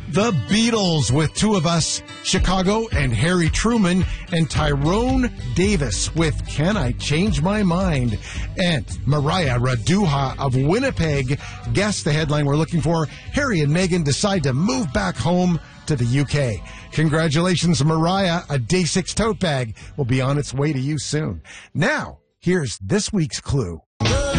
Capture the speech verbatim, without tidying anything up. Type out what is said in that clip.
The Beatles with Two of Us, Chicago, and Harry Truman, and Tyrone Davis with Can I Change My Mind? And Mariah Raduha of Winnipeg guessed the headline we're looking for. Harry and Meghan decide to move back home to the U K. Congratulations, Mariah. A Day six tote bag will be on its way to you soon. Now, here's this week's clue.